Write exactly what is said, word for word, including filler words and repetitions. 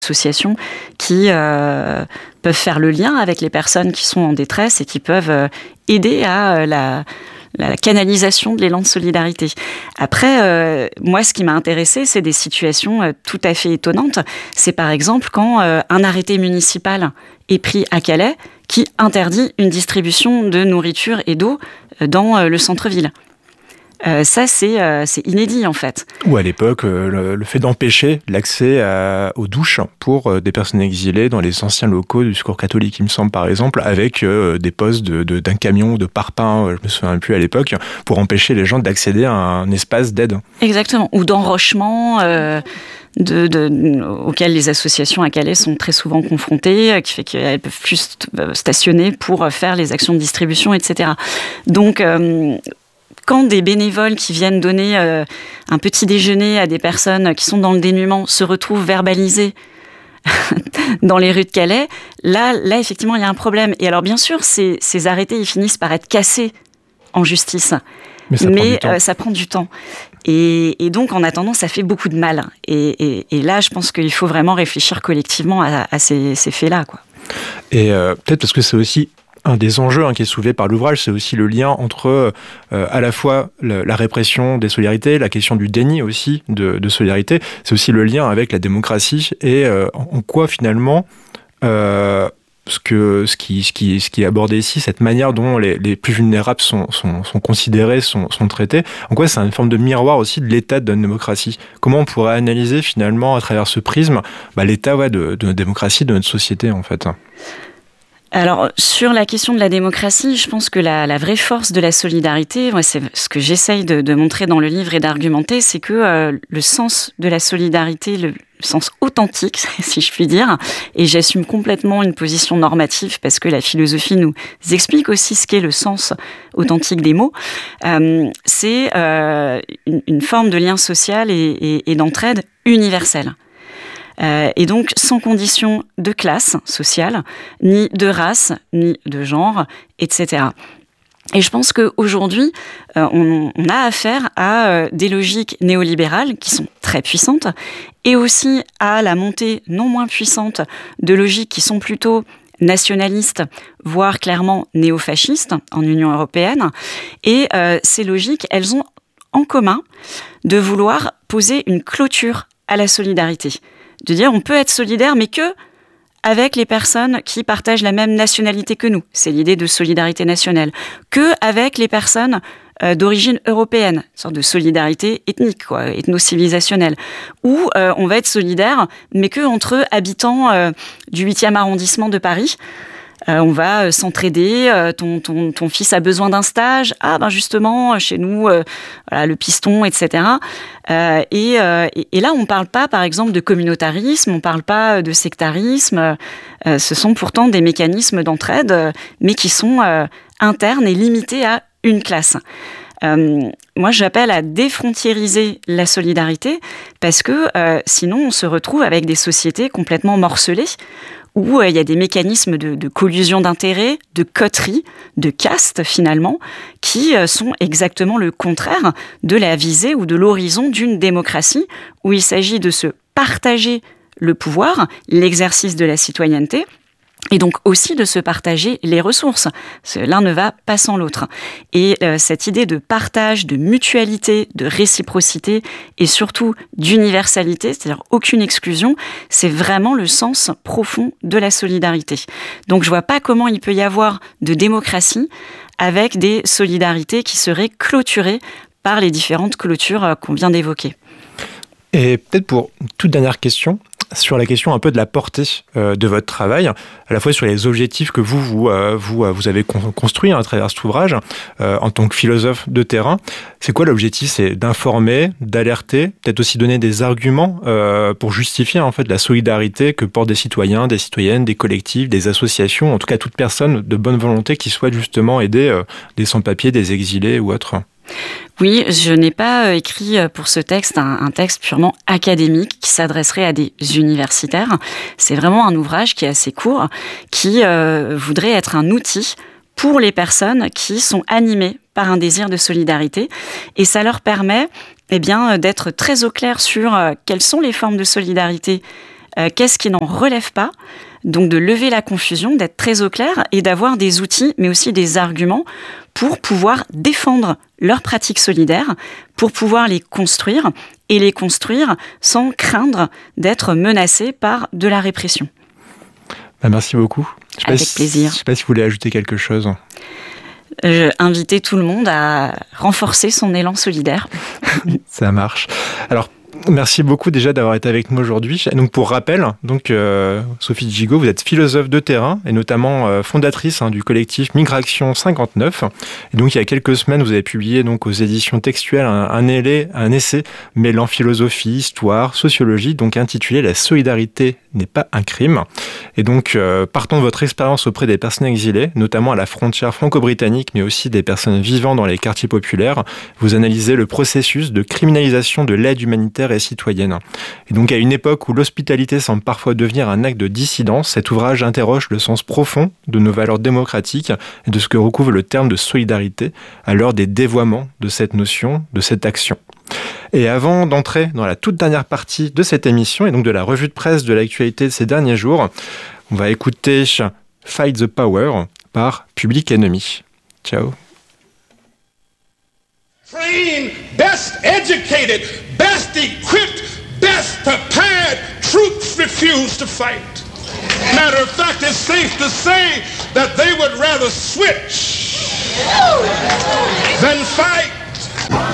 associations qui euh, peuvent faire le lien avec les personnes qui sont en détresse et qui peuvent euh, aider à euh, la, la canalisation de l'élan de solidarité. Après, euh, moi, ce qui m'a intéressée, c'est des situations euh, tout à fait étonnantes. C'est par exemple quand euh, un arrêté municipal est pris à Calais qui interdit une distribution de nourriture et d'eau dans euh, le centre-ville. Euh, ça, c'est, euh, c'est inédit, en fait. Ou à l'époque, euh, le, le fait d'empêcher l'accès à, aux douches pour euh, des personnes exilées dans les anciens locaux du Secours catholique, il me semble, par exemple, avec euh, des postes de, de, d'un camion ou de parpaing, euh, je me souviens plus à l'époque, pour empêcher les gens d'accéder à un espace d'aide. Exactement. Ou d'enrochement euh, de, de, auquel les associations à Calais sont très souvent confrontées, qui fait qu'elles peuvent plus stationner pour faire les actions de distribution, et cetera. Donc... Euh, Quand des bénévoles qui viennent donner euh, un petit déjeuner à des personnes qui sont dans le dénuement se retrouvent verbalisés dans les rues de Calais, là, là effectivement, il y a un problème. Et alors, bien sûr, ces, ces arrêtés, ils finissent par être cassés en justice. Mais ça, Mais, prend, du temps. Euh, ça prend du temps. Et, et donc, en attendant, ça fait beaucoup de mal. Et, et, et là, je pense qu'il faut vraiment réfléchir collectivement à, à ces, ces faits-là, quoi. Et euh, peut-être parce que c'est aussi... Un des enjeux hein, qui est soulevé par l'ouvrage, c'est aussi le lien entre euh, à la fois le, la répression des solidarités, la question du déni aussi de, de solidarité, c'est aussi le lien avec la démocratie et euh, en quoi finalement euh, ce, que, ce, qui, ce, qui, ce qui est abordé ici, cette manière dont les, les plus vulnérables sont, sont, sont considérés, sont, sont traités, en quoi c'est une forme de miroir aussi de l'état de notre démocratie. Comment on pourrait analyser finalement à travers ce prisme bah, l'état ouais, de, de notre démocratie, de notre société en fait. Alors, sur la question de la démocratie, je pense que la, la vraie force de la solidarité, ouais, c'est ce que j'essaye de, de montrer dans le livre et d'argumenter, c'est que euh, le sens de la solidarité, le, le sens authentique, si je puis dire, et j'assume complètement une position normative parce que la philosophie nous explique aussi ce qu'est le sens authentique des mots, euh, c'est euh, une, une forme de lien social et, et, et d'entraide universelle. Euh, et donc, sans condition de classe sociale, ni de race, ni de genre, et cetera. Et je pense qu'aujourd'hui, euh, on, on a affaire à euh, des logiques néolibérales qui sont très puissantes, et aussi à la montée non moins puissante de logiques qui sont plutôt nationalistes, voire clairement néofascistes en Union européenne. Et euh, ces logiques, elles ont en commun de vouloir poser une clôture à la solidarité. De dire on peut être solidaire, mais que avec les personnes qui partagent la même nationalité que nous. C'est l'idée de solidarité nationale. Que avec les personnes euh, d'origine européenne, une sorte de solidarité ethnique, quoi, ethno-civilisationnelle. Ou euh, on va être solidaire, mais que entre habitants euh, du huitième arrondissement de Paris. Euh, on va euh, s'entraider, euh, ton, ton, ton fils a besoin d'un stage, ah ben justement, chez nous, euh, voilà, le piston, et cetera. Euh, et, euh, et, et là, on ne parle pas, par exemple, de communautarisme, on ne parle pas de sectarisme, euh, ce sont pourtant des mécanismes d'entraide, euh, mais qui sont euh, internes et limités à une classe. Euh, moi, j'appelle à défrontiériser la solidarité, parce que euh, sinon, on se retrouve avec des sociétés complètement morcelées, où euh, il y a des mécanismes de, de collusion d'intérêts, de coterie, de caste finalement, qui euh, sont exactement le contraire de la visée ou de l'horizon d'une démocratie, où il s'agit de se partager le pouvoir, l'exercice de la citoyenneté, et donc aussi de se partager les ressources. L'un ne va pas sans l'autre. Et euh, cette idée de partage, de mutualité, de réciprocité et surtout d'universalité, c'est-à-dire aucune exclusion, c'est vraiment le sens profond de la solidarité. Donc je vois pas comment il peut y avoir de démocratie avec des solidarités qui seraient clôturées par les différentes clôtures euh, qu'on vient d'évoquer. Et peut-être pour une toute dernière question, sur la question un peu de la portée euh, de votre travail, à la fois sur les objectifs que vous, vous, euh, vous, euh, vous avez con- construits hein, à travers cet ouvrage, euh, en tant que philosophe de terrain. C'est quoi l'objectif ? C'est d'informer, d'alerter, peut-être aussi donner des arguments euh, pour justifier en fait la solidarité que portent des citoyens, des citoyennes, des collectifs, des associations, en tout cas toute personne de bonne volonté qui souhaite justement aider euh, des sans-papiers, des exilés ou autres. Oui, je n'ai pas écrit pour ce texte un, un texte purement académique qui s'adresserait à des universitaires. C'est vraiment un ouvrage qui est assez court, qui euh, voudrait être un outil pour les personnes qui sont animées par un désir de solidarité. Et ça leur permet eh bien, d'être très au clair sur euh, quelles sont les formes de solidarité euh, qu'est-ce qui n'en relève pas, donc de lever la confusion, d'être très au clair et d'avoir des outils, mais aussi des arguments pour pouvoir défendre leurs pratiques solidaires, pour pouvoir les construire et les construire sans craindre d'être menacés par de la répression. Bah, merci beaucoup. Je Avec si, plaisir. Je ne sais pas si vous voulez ajouter quelque chose. Je inviter tout le monde à renforcer son élan solidaire. Ça marche. Alors, merci beaucoup déjà d'avoir été avec nous aujourd'hui. Donc pour rappel, donc euh, Sophie Gigot, vous êtes philosophe de terrain et notamment euh, fondatrice hein, du collectif Migration cinquante-neuf. Et donc il y a quelques semaines, vous avez publié donc aux éditions textuelles un, un, essai, un essai mêlant philosophie, histoire, sociologie, donc intitulé La solidarité n'est pas un crime. Et donc euh, partant de votre expérience auprès des personnes exilées, notamment à la frontière franco-britannique, mais aussi des personnes vivant dans les quartiers populaires, vous analysez le processus de criminalisation de l'aide humanitaire et citoyenne. Et donc à une époque où l'hospitalité semble parfois devenir un acte de dissidence, cet ouvrage interroge le sens profond de nos valeurs démocratiques et de ce que recouvre le terme de solidarité à l'heure des dévoiements de cette notion, de cette action. Et avant d'entrer dans la toute dernière partie de cette émission et donc de la revue de presse de l'actualité de ces derniers jours, on va écouter Fight the Power par Public Enemy. Ciao. Trained, best educated, best equipped, best prepared troops refuse to fight. Matter of fact, it's safe to say that they would rather switch than fight.